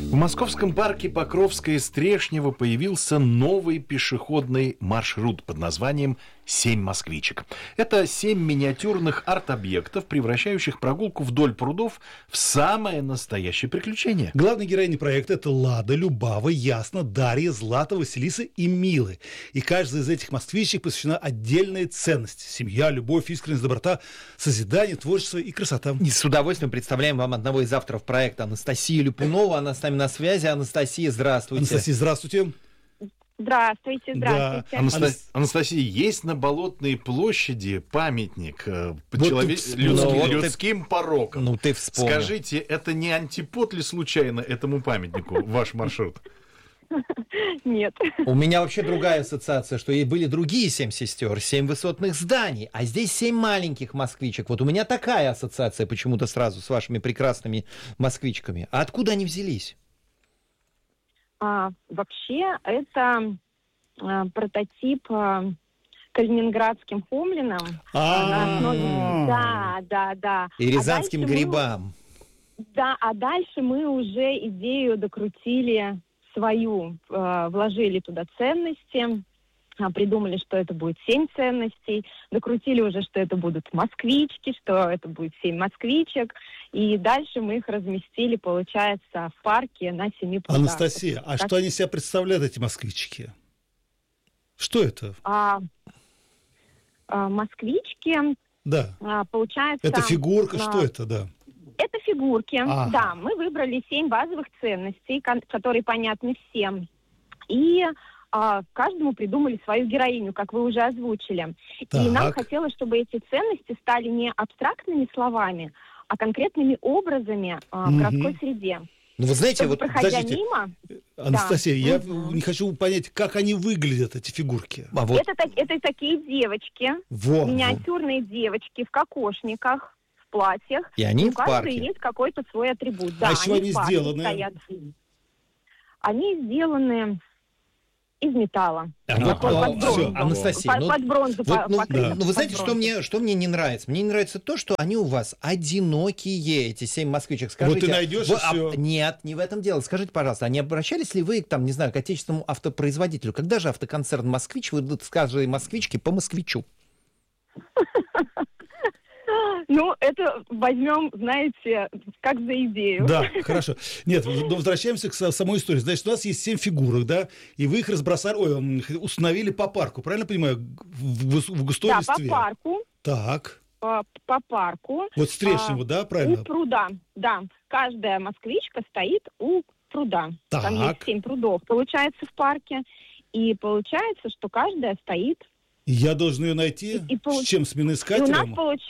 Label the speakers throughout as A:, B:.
A: В московском парке Покровское-Стрешнево появился новый пешеходный маршрут под названием «7 москвичек». Это 7 миниатюрных арт-объектов, превращающих прогулку вдоль прудов в самое настоящее приключение.
B: Главные героини проекта – это Лада, Любава, Ясна, Дарья, Злата, Василиса и Милы. И каждая из этих москвичек посвящена отдельной ценности – семья, любовь, искренность, доброта, созидание, творчество и красота.
C: И с удовольствием представляем вам одного из авторов проекта, Анастасию Ляпунову. Она с нами на связи. Анастасия, здравствуйте.
B: Анастасия, здравствуйте.
D: Здравствуйте.
B: Да.
A: Анастасия, есть на Болотной площади памятник людским порокам.
C: Ну, ты вспомнил.
A: Скажите, это не антипод ли случайно этому памятнику, ваш маршрут?
D: Нет.
C: У меня вообще другая ассоциация, что и были другие 7 сестер, 7 высотных зданий, а здесь 7 маленьких москвичек. Вот у меня такая ассоциация почему-то сразу с вашими прекрасными москвичками. А откуда они взялись?
D: Вообще, это прототип калининградским хомлином. Да.
C: И рязанским грибам.
D: А дальше мы уже идею докрутили свою, вложили туда ценности, придумали, что это будет 7 ценностей, докрутили уже, что это будут москвички, что это будет 7 москвичек, и дальше мы их разместили, получается, в парке на 7 прудах.
B: Анастасия, что они себя представляют, эти москвички? Что это?
D: Москвички,
B: да.
D: Получается...
B: Это фигурка, что это, да?
D: Это фигурки, да. Мы выбрали 7 базовых ценностей, которые понятны всем. И каждому придумали свою героиню, как вы уже озвучили.
B: Так.
D: И нам хотелось, чтобы эти ценности стали не абстрактными словами, а конкретными образами в городской среде.
C: Ну, вы знаете,
D: чтобы, проходя мимо...
B: Анастасия, я не хочу понять, как они выглядят, эти фигурки.
D: Это такие девочки, миниатюрные девочки в кокошниках, в платьях.
C: И они в парке.
D: У каждой есть какой-то свой атрибут.
B: А из чего они сделаны?
D: Они сделаны из металла.
C: Анастасия,
D: под бронзу покрыто.
C: Вы знаете, что мне не нравится? Мне не нравится то, что они у вас одинокие, эти 7 москвичек. Скажите,
B: вот ты найдешь и все.
C: Нет, не в этом дело. Скажите, пожалуйста, а не обращались ли вы, там, не знаю, к отечественному автопроизводителю? Когда же автоконцерн «Москвич» выдадут с каждой москвички по москвичу?
D: Ну, это возьмем, знаете, как за идею.
B: Да, хорошо. Нет, но возвращаемся к самой истории. Значит, у нас есть 7 фигурок, да, и вы их установили по парку, правильно понимаю, в густой листве?
D: Да, по парку.
B: Так.
D: По парку.
B: Вот Стрешнево, да, правильно?
D: У пруда, да. Каждая москвичка стоит у пруда.
B: Так.
D: Там есть 7 прудов, получается, в парке. И получается, что каждая стоит.
B: Я должен ее найти? С чем? С миноискателем?
D: И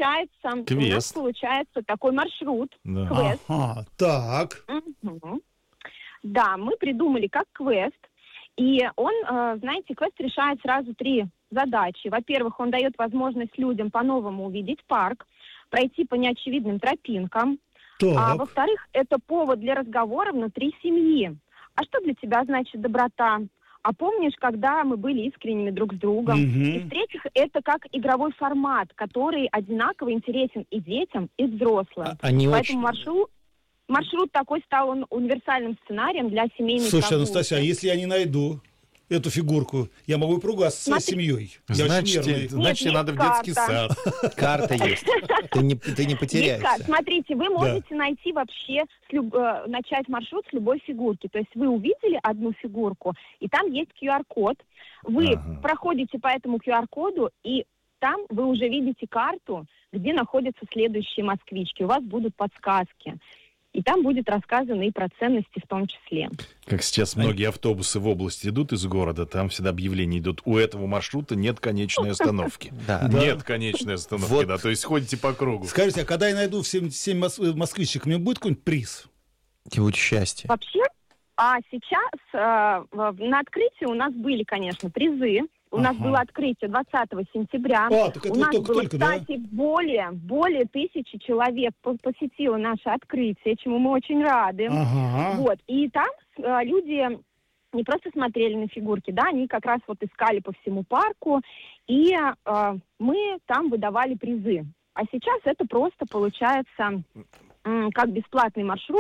D: у нас получается такой маршрут, квест.
B: Ага, так.
D: Угу. Да, мы придумали как квест. И он, знаете, квест решает сразу 3 задачи. Во-первых, он дает возможность людям по-новому увидеть парк, пройти по неочевидным тропинкам.
B: Так.
D: А во-вторых, это повод для разговора внутри семьи. А что для тебя значит доброта? А помнишь, когда мы были искренними друг с другом? И в-третьих, это как игровой формат, который одинаково интересен и детям, и взрослым. Поэтому маршрут такой стал универсальным сценарием для семейной прогулки.
B: Слушай, Анастасия, а если я не найду эту фигурку, я могу и поругаться со своей семьей?
A: Значит, надо в детский сад.
C: Карта есть. Ты не потеряешься.
D: Смотрите, вы можете найти вообще, начать маршрут с любой фигурки. То есть вы увидели одну фигурку, и там есть QR-код. Вы проходите по этому QR-коду, и там вы уже видите карту, где находятся следующие москвички. У вас будут подсказки. И там будет рассказано и про ценности в том числе.
A: Как сейчас многие автобусы в области идут из города, там всегда объявления идут: у этого маршрута нет конечной остановки. Нет конечной остановки, да, то есть ходите по кругу.
B: Скажите, а когда я найду 7 москвичек, у меня будет какой-нибудь приз?
C: Тебе будет счастье.
D: Вообще, сейчас на открытии у нас были, конечно, призы. У нас было открытие 20 сентября.
B: Так это
D: у нас было,
B: только,
D: кстати, более 1000 человек посетило наше открытие, чему мы очень рады. Вот. И там люди не просто смотрели на фигурки, да, они как раз вот искали по всему парку, и мы там выдавали призы. А сейчас это просто получается как бесплатный маршрут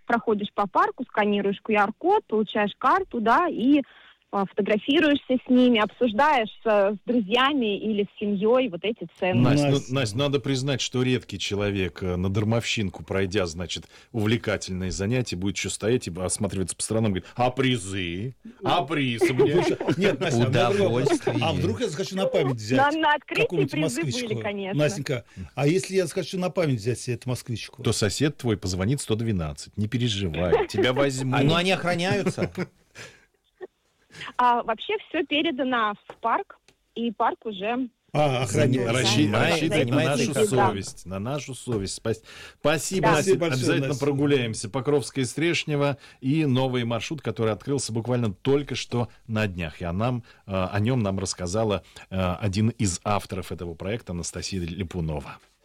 D: проходишь по парку, сканируешь QR-код, получаешь карту, да, и фотографируешься с ними, обсуждаешь с друзьями или с семьей вот эти ценности.
A: Настя, надо признать, что редкий человек на дармовщинку, пройдя, значит, увлекательные занятия, будет еще стоять и осматриваться по сторонам, говорит, а призы? А приз у меня?
B: Нет, Настя,
C: Удовольствие.
B: а вдруг я захочу на память взять
D: На открытии
B: какую-нибудь
D: призы
B: москвичку?
D: были, конечно.
B: Настенька, а если я захочу на память взять себе эту москвичку?
A: То сосед твой позвонит 112, не переживай, тебя возьмут.
C: Но они охраняются.
D: Вообще все передано в парк, и парк уже...
B: Охраняется.
A: Рассчитывает на нашу
D: Да.
A: совесть. На нашу совесть. Спасибо,
D: Да.
A: Настя.
B: Спасибо большое,
A: Обязательно
B: Настя.
A: прогуляемся. Покровская и Стрешнево и новый маршрут, который открылся буквально только что на днях. И о нем нам рассказала один из авторов этого проекта Анастасия Липунова.